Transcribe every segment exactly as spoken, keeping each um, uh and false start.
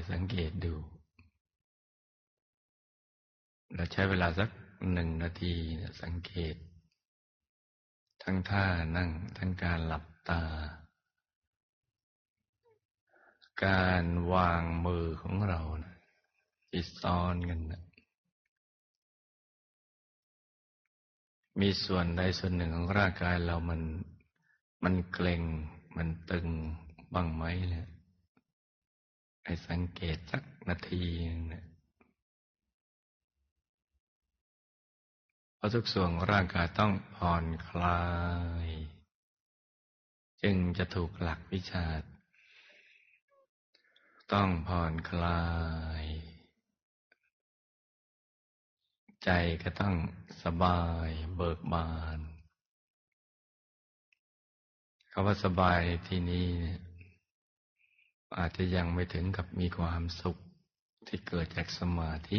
สังเกตดูเราใช้เวลาสักหนึ่งนาทีสังเกตทั้งท่านั่งทั้งการหลับตาการวางมือของเรานะที่ซ้อนกันนะมีส่วนใดส่วนหนึ่งของร่างกายเรามันมันเกร็งมันตึงบ้างไหมเนี่ยให้สังเกตสักนาทีนึงนะเพราะทุกส่วนของร่างกายต้องผ่อนคลายจึงจะถูกหลักวิชาต้องผ่อนคลายใจก็ต้องสบายเบิกบานคำว่าสบายในที่นี้อาจจะยังไม่ถึงกับมีความสุขที่เกิดจากสมาธิ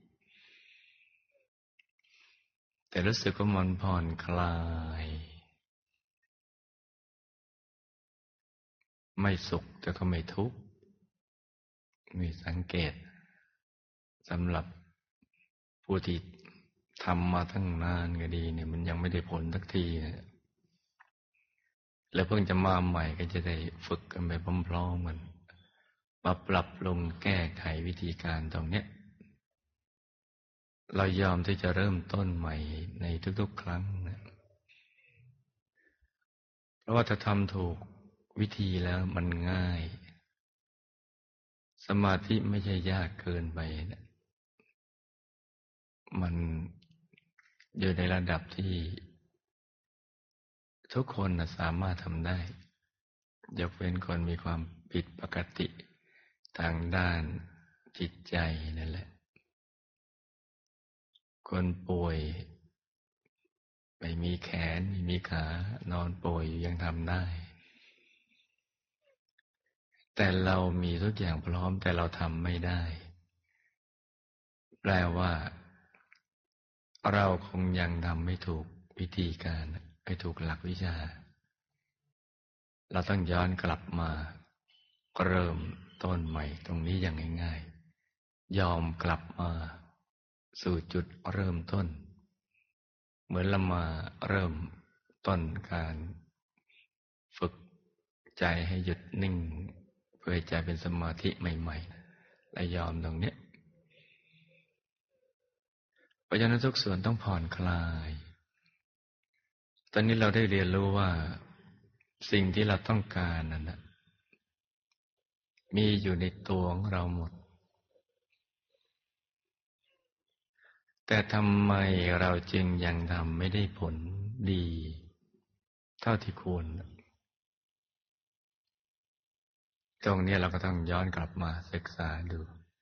แต่รู้สึกว่ามันผ่อนคลายไม่สุขแต่ก็ไม่ทุกข์มีสังเกตสำหรับผู้ที่ทำมาตั้งนานก็ดีเนี่ยมันยังไม่ได้ผลสักทีเนี่ยแล้วเพิ่งจะมาใหม่ก็จะได้ฝึกกันไปพร้อมๆกันมาปรับปรุงแก้ไขวิธีการตรงเนี้ยเรายอมที่จะเริ่มต้นใหม่ในทุกๆครั้งนะเพราะว่าถ้าทำถูกวิธีแล้วมันง่ายสมาธิไม่ใช่ยากเกินไปนะมันอยู่ในระดับที่ทุกคนนะสามารถทำได้ยกเว้นคนมีความผิดปกติทางด้านจิตใจนั่นแหละคนป่วยไม่มีแขนไม่มีขานอนป่วยยังทำได้แต่เรามีทุกอย่างพร้อมแต่เราทำไม่ได้แปลว่าเราคงยังทำไม่ถูกวิธีการไม่ถูกหลักวิชาเราต้องย้อนกลับมาเริ่มต้นใหม่ตรงนี้อย่างง่ายๆยอมกลับมาสู่จุดเริ่มต้นเหมือนเรามาเริ่มต้นการฝึกใจให้หยุดนิ่งเพื่อใจเป็นสมาธิใหม่ๆและยอมตรงนี้เพราะฉะนั้นทุกส่วนต้องผ่อนคลายตอนนี้เราได้เรียนรู้ว่าสิ่งที่เราต้องการนั่นนะมีอยู่ในตัวของเราหมดแต่ทำไมเราจึงยังทำไม่ได้ผลดีเท่าที่ควรตรงนี้เราก็ต้องย้อนกลับมาศึกษาดู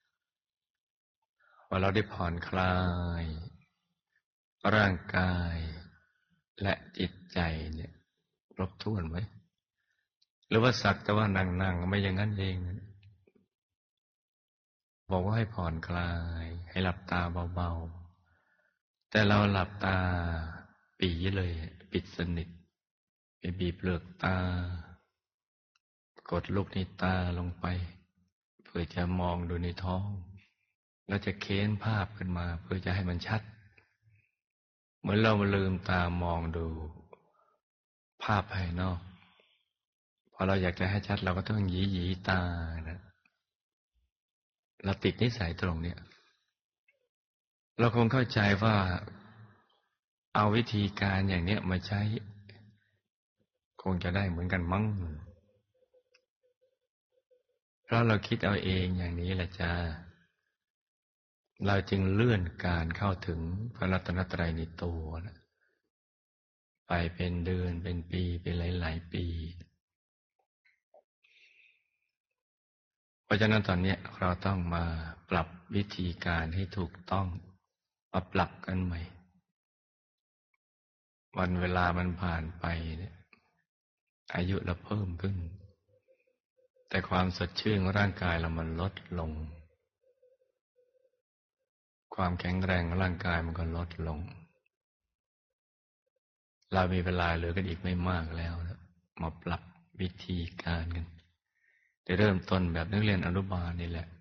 ว่าเราได้ผ่อนคลายร่างกายและจิตใจเนี่ยครบถ้วนไหมหรือว่าสักแต่ว่านั่งๆไม่อย่างนั้นเองบอกว่าให้ผ่อนคลายให้หลับตาเบาๆแต่เราหลับตาปีเลยปิดสนิทไปบีบเปลือกตากดลูกในตาลงไปเพื่อจะมองดูในท้องแล้วจะเค้นภาพขึ้นมาเพื่อจะให้มันชัดเหมือนเรามาลืมตามองดูภาพภายนอกพอเราอยากจะให้ชัดเราก็ต้องหยีหยีตานะเราติดนิสัยตรงเนี้ยเราคงเข้าใจว่าเอาวิธีการอย่างเนี้ยมาใช้คงจะได้เหมือนกันมั้งเพราะเราคิดเอาเองอย่างนี้แหละจ้าเราจึงเลื่อนการเข้าถึงพระรัตนตรัยในตัวนะไปเป็นเดือนเป็นปีเป็นหลายๆปีเพราะฉะนั้นตอนนี้เราต้องมาปรับวิธีการให้ถูกต้องมาปรับกันใหม่วันเวลามันผ่านไปเนี่ยอายุเราเพิ่มขึ้นแต่ความสดชื่นของร่างกายเรามันลดลงความแข็งแรงของร่างกายมันก็ลดลงเรามีเวลาเหลือกันอีกไม่มากแล้วนะมาปรับวิธีการกันจะเริ่มต้นแบบนักเรียนอนุบาลนี่แหละ